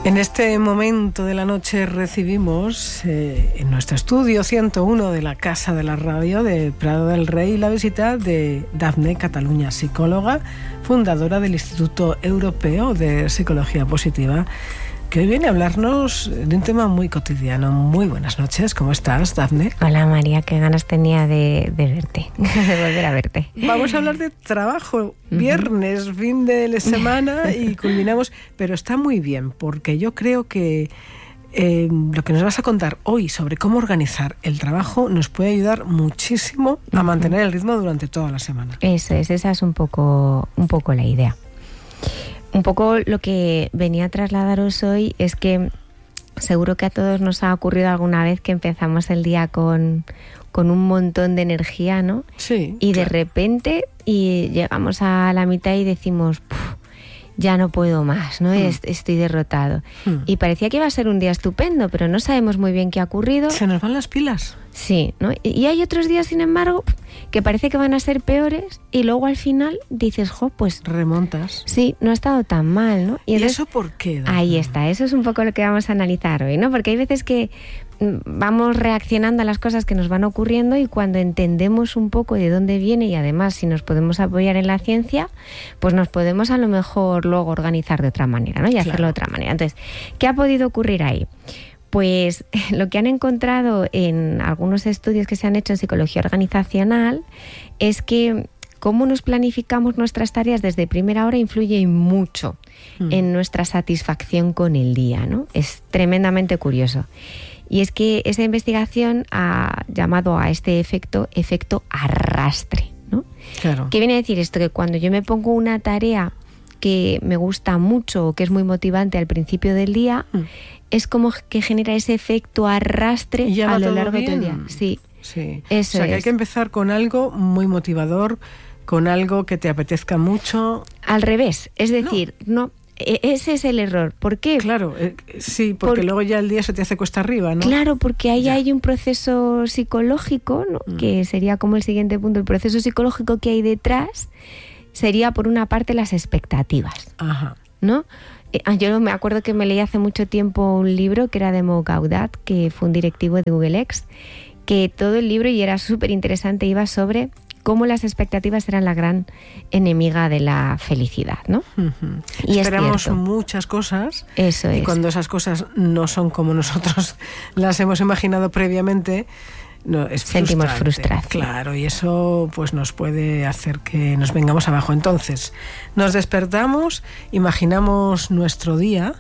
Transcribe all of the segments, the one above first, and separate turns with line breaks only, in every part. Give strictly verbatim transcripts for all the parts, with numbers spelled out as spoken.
En este momento de la noche recibimos eh, en nuestro estudio ciento uno de la Casa de la Radio de Prado del Rey la visita de Dafne Cataluña, psicóloga, fundadora del Instituto Europeo de Psicología Positiva, que hoy viene a hablarnos de un tema muy cotidiano. Muy buenas noches, ¿cómo estás, Dafne?
Hola María, qué ganas tenía de, de verte, de volver a verte.
Vamos a hablar de trabajo, viernes, uh-huh. fin de la semana y culminamos, pero está muy bien porque yo creo que eh, lo que nos vas a contar hoy sobre cómo organizar el trabajo nos puede ayudar muchísimo a mantener el ritmo durante toda la semana.
Eso es, esa es un poco, un poco la idea. Un poco lo que venía a trasladaros hoy es que seguro que a todos nos ha ocurrido alguna vez que empezamos el día con, con un montón de energía, ¿no?
Sí.
Y
claro.
de repente y llegamos a la mitad y decimos, ya no puedo más, ¿no? Mm. Estoy derrotado. Mm. Y parecía que iba a ser un día estupendo, pero no sabemos muy bien qué ha ocurrido.
Se nos van las pilas.
Sí, ¿no? Y hay otros días, sin embargo, que parece que van a ser peores y luego al final dices, jo, pues...
remontas.
Sí, no ha estado tan mal, ¿no?
¿Y, entonces, ¿y eso por qué? Dana?
Ahí está, eso es un poco lo que vamos a analizar hoy, ¿no? Porque hay veces que vamos reaccionando a las cosas que nos van ocurriendo y cuando entendemos un poco de dónde viene y además si nos podemos apoyar en la ciencia, pues nos podemos a lo mejor luego organizar de otra manera, ¿no? Y claro. hacerlo de otra manera. Entonces, ¿qué ha podido ocurrir ahí? Pues lo que han encontrado en algunos estudios que se han hecho en psicología organizacional es que cómo nos planificamos nuestras tareas desde primera hora influye mucho mm. en nuestra satisfacción con el día, ¿no? Es tremendamente curioso. Y es que esa investigación ha llamado a este efecto efecto arrastre, ¿no?
Claro.
¿Qué viene a decir esto? Que cuando yo me pongo una tarea que me gusta mucho o que es muy motivante al principio del día, mm. es como que genera ese efecto arrastre a lo largo del día. Sí,
sí.
Eso
o sea, que
es.
hay que empezar con algo muy motivador, con algo que te apetezca mucho.
Al revés, es decir, no, no ese es el error. ¿Por qué?
Claro, eh, sí, porque Por... luego ya el día se te hace cuesta arriba, ¿no?
Claro, porque ahí ya. hay un proceso psicológico, ¿no? Mm. que sería como el siguiente punto. El proceso psicológico que hay detrás sería, por una parte, las expectativas.
Ajá.
¿No? Yo me acuerdo que me leí hace mucho tiempo un libro que era de Mo Gaudat, que fue un directivo de Google X, que todo el libro, y era súper interesante, iba sobre cómo las expectativas eran la gran enemiga de la felicidad, ¿no?
Uh-huh. Y esperamos muchas cosas.
Eso
y
es.
Cuando esas cosas no son como nosotros las hemos imaginado previamente, no, es
sentimos
frustrante.
frustración.
Claro, y eso pues nos puede hacer que nos vengamos abajo. Entonces, nos despertamos, imaginamos nuestro día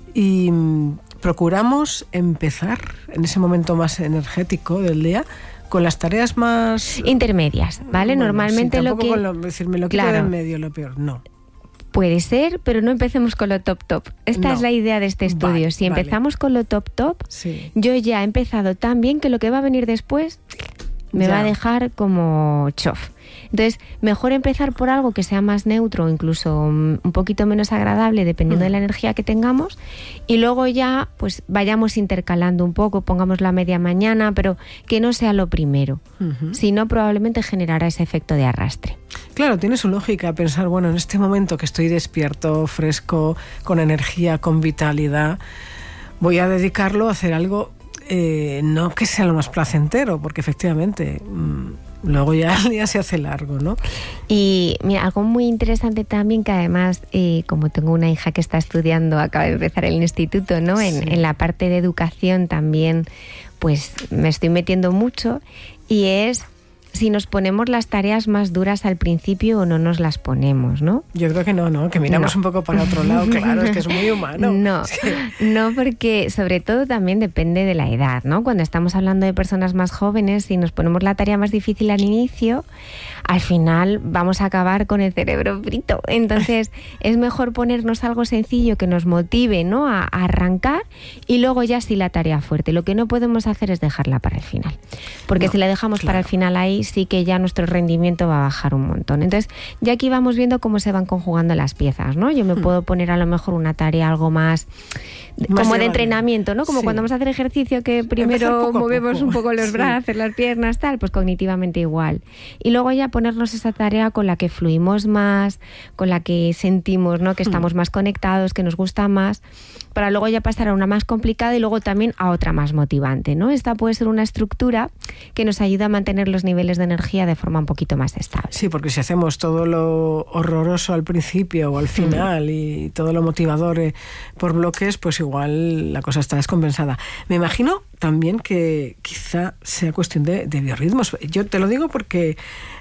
y procuramos empezar en ese momento más energético del día con las tareas más
intermedias, ¿vale?
Bueno,
Normalmente
sí,
lo que
lo, decir, me lo quito
claro.
del medio, lo peor, no.
Puede ser, pero no empecemos con lo top top. Esta
no.
es la idea de este estudio.
Vale,
si empezamos
vale.
con lo top top,
sí.
yo ya he empezado tan bien que lo que va a venir después me
ya.
va a dejar como chof. Entonces, mejor empezar por algo que sea más neutro o incluso un poquito menos agradable, dependiendo mm. de la energía que tengamos, y luego ya pues vayamos intercalando un poco, pongamos la media mañana, pero que no sea lo primero. Uh-huh. Si no, probablemente generará ese efecto de arrastre.
Claro, tiene su lógica pensar, bueno, en este momento que estoy despierto, fresco, con energía, con vitalidad, voy a dedicarlo a hacer algo eh, no que sea lo más placentero, porque efectivamente... Mmm, luego ya el día se hace largo, ¿no?
Y mira, algo muy interesante también, que además, eh, como tengo una hija que está estudiando, acaba de empezar el instituto, ¿no? En, sí. en la parte de educación también, pues me estoy metiendo mucho, y es si nos ponemos las tareas más duras al principio o no nos las ponemos, ¿no?
Yo creo que no, ¿no? Que miramos no. un poco para otro lado, claro, es que es muy humano.
No,
es que...
no, porque sobre todo también depende de la edad, ¿no? Cuando estamos hablando de personas más jóvenes, si nos ponemos la tarea más difícil al inicio, al final vamos a acabar con el cerebro frito. Entonces, es mejor ponernos algo sencillo que nos motive, ¿no? A, a arrancar, y luego ya sí la tarea fuerte. Lo que no podemos hacer es dejarla para el final. Porque no, si la dejamos claro. para el final ahí, sí que ya nuestro rendimiento va a bajar un montón. Entonces, ya aquí vamos viendo cómo se van conjugando las piezas, ¿no? Yo me hmm. puedo poner a lo mejor una tarea algo más, más como de entrenamiento, ¿no? Como sí. cuando vamos a hacer ejercicio que primero poco movemos poco. un poco los sí. brazos, las piernas, tal, pues cognitivamente igual. Y luego ya ponernos esa tarea con la que fluimos más, con la que sentimos, ¿no? Que estamos hmm. más conectados, que nos gusta más, para luego ya pasar a una más complicada y luego también a otra más motivante, ¿no? Esta puede ser una estructura que nos ayuda a mantener los niveles de energía de forma un poquito más estable.
Sí, porque si hacemos todo lo horroroso al principio o al final mm. y todo lo motivador eh, por bloques, pues igual la cosa está descompensada. Me imagino también que quizá sea cuestión de, de biorritmos. Yo te lo digo porque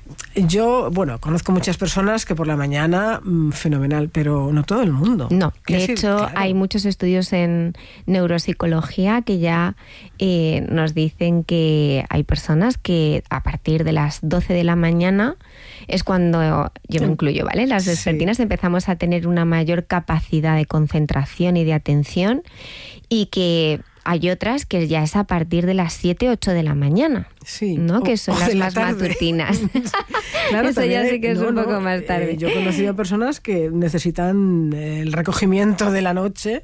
yo, bueno, conozco muchas personas que por la mañana, mmm, fenomenal, pero no todo el mundo.
No, de hecho claro. hay muchos estudios en neuropsicología que ya eh, nos dicen que hay personas que a partir de las doce de la mañana es cuando, yo me incluyo, ¿vale? Las vespertinas sí. empezamos a tener una mayor capacidad de concentración y de atención, y que hay otras que ya es a partir de las siete, ocho de la mañana,
sí.
¿no?
O,
que son las más tarde. matutinas.
Claro,
eso
también,
ya sí que es
no,
un poco
no,
más tarde.
Eh, yo he conocido personas que necesitan el recogimiento de la noche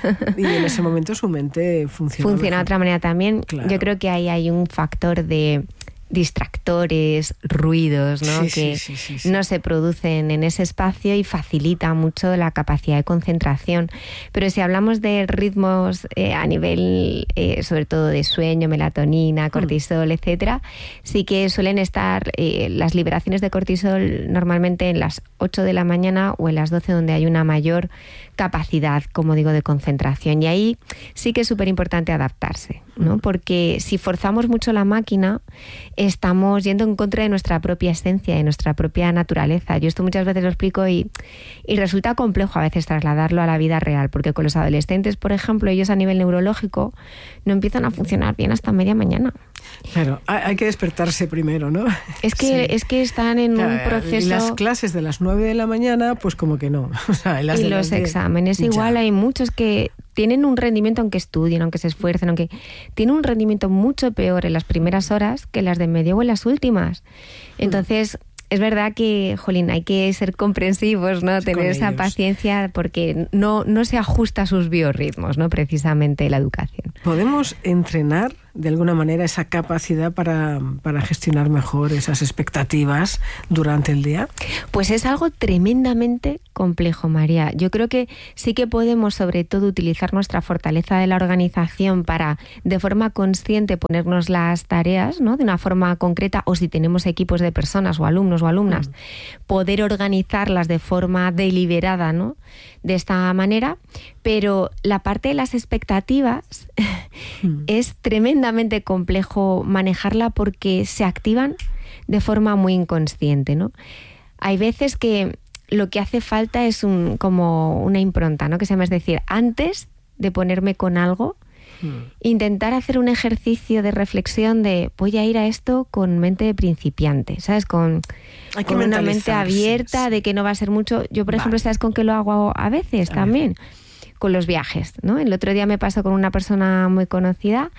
y en ese momento su mente funciona
Funciona
mejor.
de otra manera también. Claro. Yo creo que ahí hay un factor de distractores, ruidos, ¿no?
Sí,
que
sí, sí, sí, sí.
no se producen en ese espacio y facilita mucho la capacidad de concentración. Pero si hablamos de ritmos eh, a nivel, eh, sobre todo de sueño, melatonina, cortisol, mm. etcétera, sí que suelen estar eh, las liberaciones de cortisol normalmente en las ocho de la mañana o en las doce, donde hay una mayor capacidad, como digo, de concentración. Y ahí sí que es súper importante adaptarse, ¿no? Mm. Porque si forzamos mucho la máquina, estamos yendo en contra de nuestra propia esencia, de nuestra propia naturaleza. Yo esto muchas veces lo explico y, y resulta complejo a veces trasladarlo a la vida real, porque con los adolescentes, por ejemplo, ellos a nivel neurológico no empiezan a funcionar bien hasta media mañana.
Claro, hay que despertarse primero, ¿no?
Es que, sí. es que están en claro, un proceso...
Y las clases de las nueve de la mañana, pues como que no. O sea, las
y
de
los
las
exámenes
ya.
igual, hay muchos que tienen un rendimiento, aunque estudien, aunque se esfuercen, aunque tienen un rendimiento mucho peor en las primeras horas que las de medio o en las últimas. Entonces... Mm. Es verdad que, jolín, hay que ser comprensivos, ¿no? Tener esa paciencia, porque no, no se ajusta a sus biorritmos, ¿no? Precisamente la educación.
¿Podemos entrenar de alguna manera esa capacidad para, para gestionar mejor esas expectativas durante el día?
Pues es algo tremendamente complejo, María. Yo creo que sí que podemos, sobre todo, utilizar nuestra fortaleza de la organización para, de forma consciente, ponernos las tareas, ¿no? De una forma concreta, o si tenemos equipos de personas o alumnos o alumnas, mm. poder organizarlas de forma deliberada, ¿no? De esta manera, pero la parte de las expectativas mm. es tremendamente complejo manejarla porque se activan de forma muy inconsciente, ¿no? Hay veces que lo que hace falta es un, como una impronta, ¿no? Que se llama, es decir, antes de ponerme con algo, Hmm. intentar hacer un ejercicio de reflexión de voy a ir a esto con mente de principiante, ¿sabes? Con, con una mente abierta, sí. de que no va a ser mucho. Yo, por vale. ejemplo, ¿sabes con qué lo hago a veces a también? Ver. Con los viajes, ¿no? El otro día me pasó con una persona muy conocida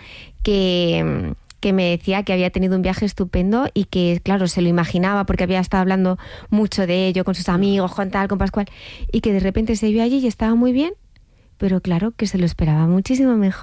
que... que me decía que había tenido un viaje estupendo y que, claro, se lo imaginaba porque había estado hablando mucho de ello con sus amigos, con tal, con Pascual, y que de repente se vio allí y estaba muy bien, pero claro, que se lo esperaba muchísimo mejor.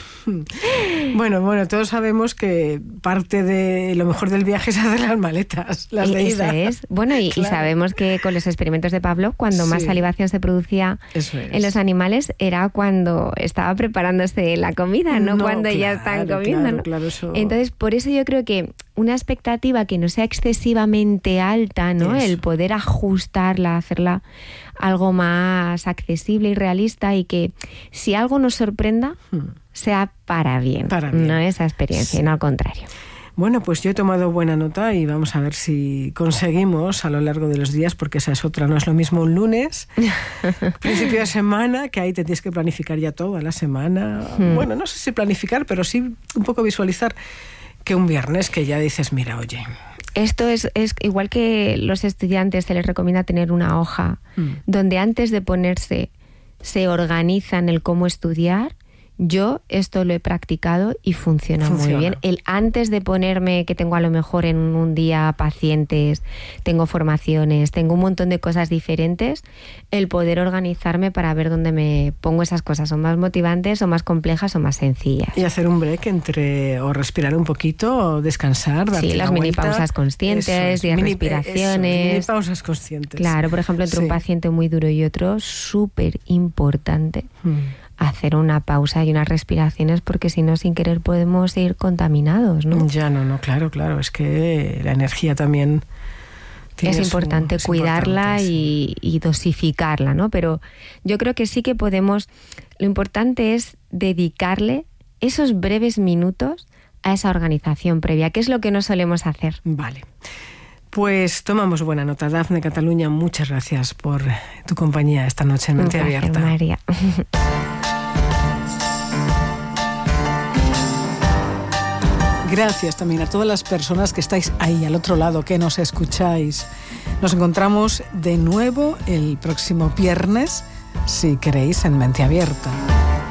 Bueno, bueno, todos sabemos que parte de lo mejor del viaje es hacer las maletas, las de ida.
Esa es. Bueno, y, claro. y sabemos que con los experimentos de Pavlov, cuando sí. más salivación se producía en los animales, era cuando estaba preparándose la comida, no, no cuando claro, ya están comiendo.
Claro,
¿no?
claro, eso...
Entonces, por eso yo creo que una expectativa que no sea excesivamente alta, ¿no? Eso. El poder ajustarla, hacerla algo más accesible y realista, y que si algo nos sorprenda, hmm. sea para bien,
para bien,
no esa experiencia, sí. no al contrario.
Bueno, pues yo he tomado buena nota y vamos a ver si conseguimos a lo largo de los días, porque esa es otra, no es lo mismo un lunes, principio de semana, que ahí te tienes que planificar ya toda la semana. Hmm. Bueno, no sé si planificar, pero sí un poco visualizar, que un viernes que ya dices, mira, oye...
Esto es, es igual que los estudiantes se les recomienda tener una hoja mm. donde antes de ponerse se organizan el cómo estudiar. Yo esto lo he practicado y funciona, funciona muy bien. El antes de ponerme, que tengo a lo mejor en un día pacientes, tengo formaciones, tengo un montón de cosas diferentes, el poder organizarme para ver dónde me pongo esas cosas, son más motivantes o más complejas o más sencillas.
Y hacer un break entre, o respirar un poquito, o descansar, darte
Sí, las
una
mini
vuelta.
pausas conscientes,
Eso es,
diez
mini,
respiraciones.
Eso, mini pausas conscientes.
Claro, por ejemplo, entre sí. un paciente muy duro y otro, súper importante. Hmm. hacer una pausa y unas respiraciones, porque si no, sin querer podemos ir contaminados, ¿no?
Ya, no, no, claro, claro, es que la energía también
es importante
su, es
cuidarla
importante,
y,
sí.
y dosificarla, ¿no? Pero yo creo que sí que podemos, lo importante es dedicarle esos breves minutos a esa organización previa, que es lo que no solemos hacer.
Vale. Pues tomamos buena nota. Dafne Cataluña, muchas gracias por tu compañía esta noche en Mente Abierta.
María.
Gracias también a todas las personas que estáis ahí al otro lado, que nos escucháis. Nos encontramos de nuevo el próximo viernes, si queréis, en Mente Abierta.